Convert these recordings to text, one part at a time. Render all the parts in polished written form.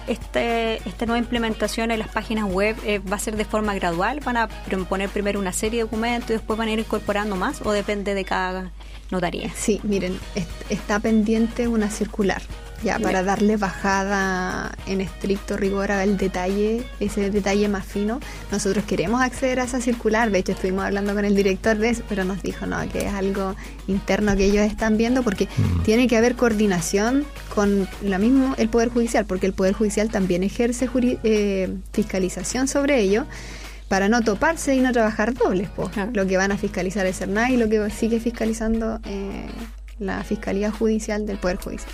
esta nueva implementación en las páginas web va a ser de forma gradual? ¿Van a poner primero una serie de documentos y después van a ir incorporando más, o depende de cada notaría? Sí, miren, está pendiente una circular, ya, para darle bajada en estricto rigor al detalle, ese detalle más fino. Nosotros queremos acceder a esa circular, de hecho estuvimos hablando con el director de eso, pero nos dijo no, que es algo interno que ellos están viendo, porque tiene que haber coordinación con el Poder Judicial, porque el Poder Judicial también ejerce fiscalización sobre ello, para no toparse y no trabajar dobles, lo que van a fiscalizar es SERNAC y lo que sigue fiscalizando la Fiscalía Judicial del Poder Judicial.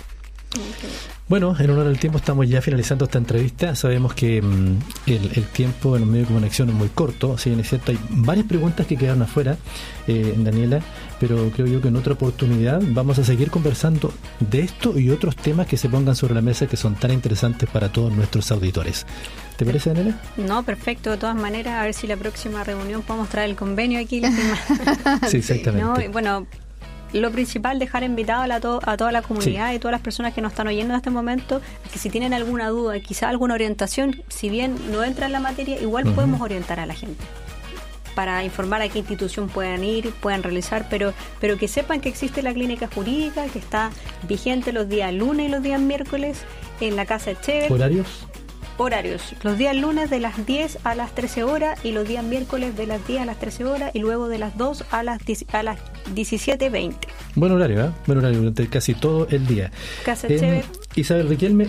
Bueno, en honor al tiempo estamos ya finalizando esta entrevista. Sabemos que el tiempo en los medios de conexión es muy corto, si bien es cierto, hay varias preguntas que quedaron afuera, Daniela, pero creo yo que en otra oportunidad vamos a seguir conversando de esto y otros temas que se pongan sobre la mesa que son tan interesantes para todos nuestros auditores. ¿Te parece, Daniela? No, perfecto, de todas maneras, a ver si la próxima reunión podemos traer el convenio aquí. Sí, exactamente. ¿No? Bueno, lo principal, dejar invitado a toda la comunidad y todas las personas que nos están oyendo en este momento, que si tienen alguna duda, quizá alguna orientación, si bien no entra en la materia, igual podemos orientar a la gente para informar a qué institución puedan ir, puedan realizar, pero que sepan que existe la clínica jurídica, que está vigente los días lunes y los días miércoles en la Casa Echever. Horarios, los días lunes de las 10 a las 13 horas y los días miércoles de las 10 a las 13 horas y luego de las 2 a las 17:20. Buen horario, Buen horario durante casi todo el día. Casa Echever. Isabel Riquelme,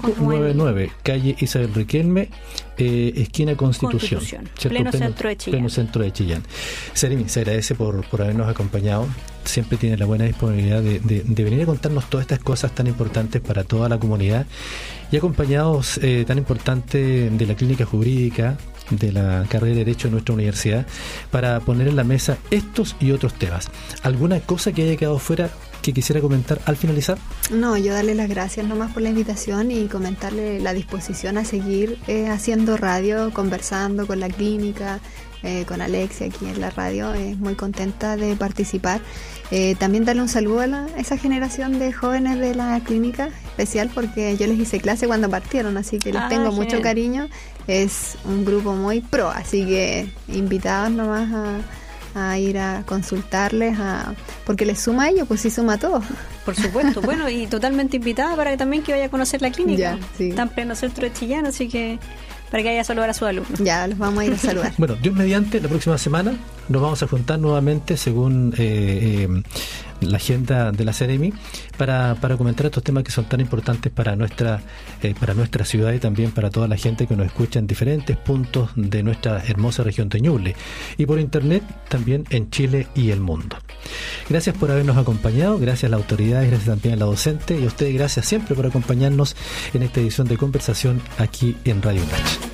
599, calle Isabel Riquelme, esquina Constitución. Pleno centro de Chillán. Pleno centro de Chillán. Seremi, se agradece por habernos acompañado. Siempre tiene la buena disponibilidad de venir a contarnos todas estas cosas tan importantes para toda la comunidad y acompañados tan importante de la clínica jurídica, de la carrera de Derecho de nuestra universidad, para poner en la mesa estos y otros temas. ¿Alguna cosa que haya quedado fuera que quisiera comentar al finalizar? No, yo darle las gracias nomás por la invitación y comentarle la disposición a seguir haciendo radio, conversando con la clínica, con Alexia aquí en la radio, muy contenta de participar. También darle un saludo a esa generación de jóvenes de la clínica, especial porque yo les hice clase cuando partieron, así que les tengo mucho cariño. Es un grupo muy pro, así que invitados nomás a ir a consultarles, porque les suma a ellos, pues sí suma a todos. Por supuesto, bueno, y totalmente invitada para que también vaya a conocer la clínica. Ya, sí. Está en pleno centro de Chillán, así que para que vaya a saludar a sus alumnos. Ya, los vamos a ir a saludar. Bueno, Dios mediante, la próxima semana nos vamos a juntar nuevamente según la agenda de la Seremi para comentar estos temas que son tan importantes para nuestra ciudad y también para toda la gente que nos escucha en diferentes puntos de nuestra hermosa región de Ñuble y por internet también en Chile y el mundo. Gracias por habernos acompañado, gracias a la autoridad, gracias también a la docente y a ustedes gracias siempre por acompañarnos en esta edición de conversación aquí en Radio UNACH.